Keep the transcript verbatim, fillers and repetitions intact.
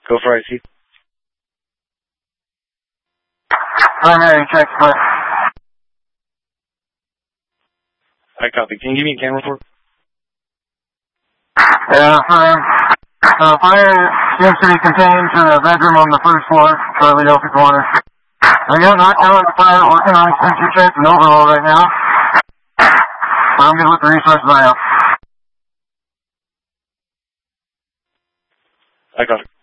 Go for I C. Primary check, clear. I copy. Can you give me a camera report? Yeah, fire. Uh, fire seems to be contained to the bedroom on the first floor, Charlie Delta corner. I got knocked down with the fire, working on extension check and overall right now. I'm good with the resources I have. I copy.